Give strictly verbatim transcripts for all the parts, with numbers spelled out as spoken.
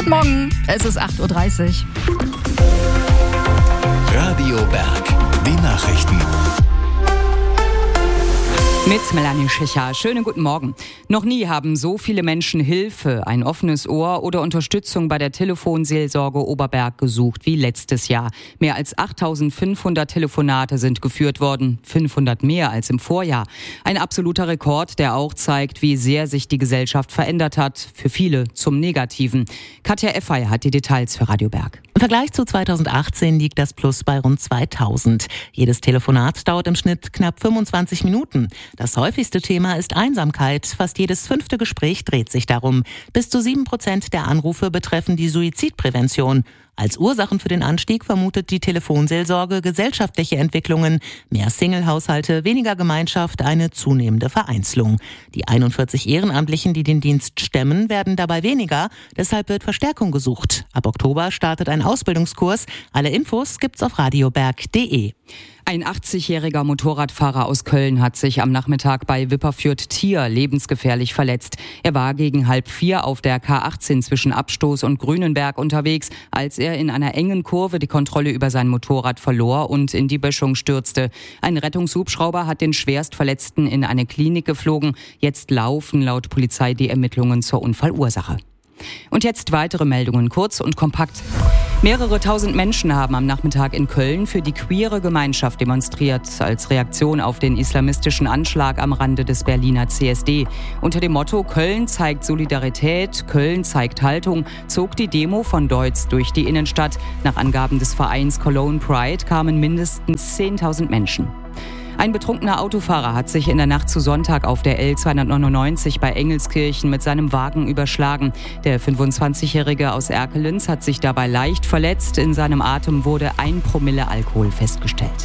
Morgen, es ist acht Uhr dreißig. Radio Berg, die Nachrichten. Mit Melanie Schächer. Schönen guten Morgen. Noch nie haben so viele Menschen Hilfe, ein offenes Ohr oder Unterstützung bei der Telefonseelsorge Oberberg gesucht wie letztes Jahr. Mehr als achttausendfünfhundert Telefonate sind geführt worden, fünfhundert mehr als im Vorjahr. Ein absoluter Rekord, der auch zeigt, wie sehr sich die Gesellschaft verändert hat, für viele zum Negativen. Katja Effey hat die Details für Radio Berg. Im Vergleich zu zweitausendachtzehn liegt das Plus bei rund zweitausend. Jedes Telefonat dauert im Schnitt knapp fünfundzwanzig Minuten. Das häufigste Thema ist Einsamkeit. Fast jedes fünfte Gespräch dreht sich darum. Bis zu sieben Prozent der Anrufe betreffen die Suizidprävention. Als Ursachen für den Anstieg vermutet die Telefonseelsorge gesellschaftliche Entwicklungen, mehr Single-Haushalte, weniger Gemeinschaft, eine zunehmende Vereinzelung. Die einundvierzig Ehrenamtlichen, die den Dienst stemmen, werden dabei weniger. Deshalb wird Verstärkung gesucht. Ab Oktober startet ein Ausbildungskurs. Alle Infos gibt's auf radioberg punkt de. Ein achtzigjähriger Motorradfahrer aus Köln hat sich am Nachmittag bei Wipperfürth-Thier lebensgefährlich verletzt. Er war gegen halb vier auf der K achtzehn zwischen Abstoß und Grünenberg unterwegs, als er in einer engen Kurve die Kontrolle über sein Motorrad verlor und in die Böschung stürzte. Ein Rettungshubschrauber hat den Schwerstverletzten in eine Klinik geflogen. Jetzt laufen laut Polizei die Ermittlungen zur Unfallursache. Und jetzt weitere Meldungen, kurz und kompakt. Mehrere tausend Menschen haben am Nachmittag in Köln für die queere Gemeinschaft demonstriert, als Reaktion auf den islamistischen Anschlag am Rande des Berliner C S D. Unter dem Motto Köln zeigt Solidarität, Köln zeigt Haltung, zog die Demo von Deutz durch die Innenstadt. Nach Angaben des Vereins Cologne Pride kamen mindestens zehntausend Menschen. Ein betrunkener Autofahrer hat sich in der Nacht zu Sonntag auf der L zweihundertneunundneunzig bei Engelskirchen mit seinem Wagen überschlagen. Der fünfundzwanzigjährige aus Erkelenz hat sich dabei leicht verletzt. In seinem Atem wurde ein Promille Alkohol festgestellt.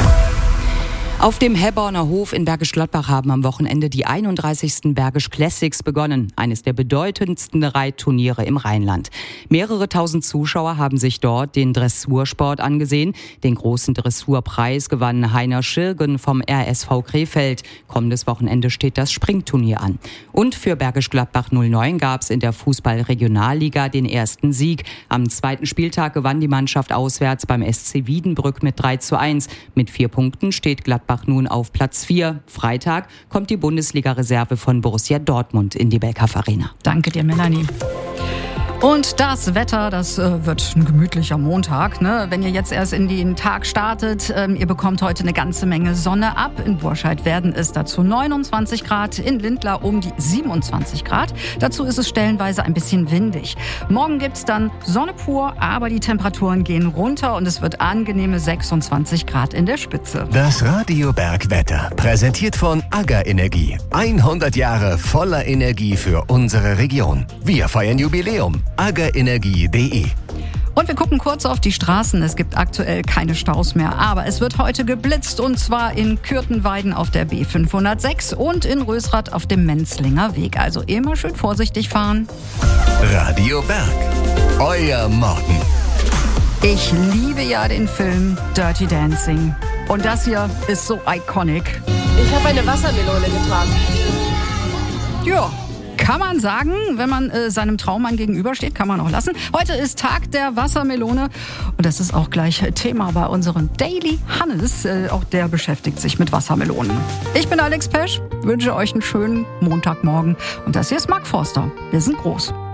Auf dem Hebborner Hof in Bergisch Gladbach haben am Wochenende die einunddreißigsten Bergisch Classics begonnen, eines der bedeutendsten Reitturniere im Rheinland. Mehrere tausend Zuschauer haben sich dort den Dressursport angesehen. Den großen Dressurpreis gewann Heiner Schirgen vom R S V Krefeld. Kommendes Wochenende steht das Springturnier an. Und für Bergisch Gladbach null neun gab es in der Fußball-Regionalliga den ersten Sieg. Am zweiten Spieltag gewann die Mannschaft auswärts beim S C Wiedenbrück mit drei zu eins. Mit vier Punkten steht Gladbach nun auf Platz vier. Freitag kommt die Bundesliga-Reserve von Borussia Dortmund in die Belkaf Arena. Danke dir, Melanie. Und das Wetter, das äh, wird ein gemütlicher Montag, ne? Wenn ihr jetzt erst in den Tag startet, ähm, ihr bekommt heute eine ganze Menge Sonne ab. In Burscheid werden es dazu neunundzwanzig Grad, in Lindlar um die siebenundzwanzig Grad. Dazu ist es stellenweise ein bisschen windig. Morgen gibt's dann Sonne pur, aber die Temperaturen gehen runter und es wird angenehme sechsundzwanzig Grad in der Spitze. Das Radio Berg Wetter, präsentiert von AGA Energie. hundert Jahre voller Energie für unsere Region. Wir feiern Jubiläum. aga energie punkt de. Und wir gucken kurz auf die Straßen. Es gibt aktuell keine Staus mehr, aber es wird heute geblitzt und zwar in Kürtenweiden auf der B fünfhundertsechs und in Rösrath auf dem Menzlinger Weg. Also immer schön vorsichtig fahren. Radio Berg, euer Morgen. Ich liebe ja den Film Dirty Dancing. Und das hier ist so iconic. Ich habe eine Wassermelone getragen. Ja. Kann man sagen, wenn man äh, seinem Traummann gegenübersteht, kann man auch lassen. Heute ist Tag der Wassermelone und das ist auch gleich Thema bei unserem Daily Hannes. Äh, auch der beschäftigt sich mit Wassermelonen. Ich bin Alex Pesch, wünsche euch einen schönen Montagmorgen und das hier ist Mark Forster. Wir sind groß.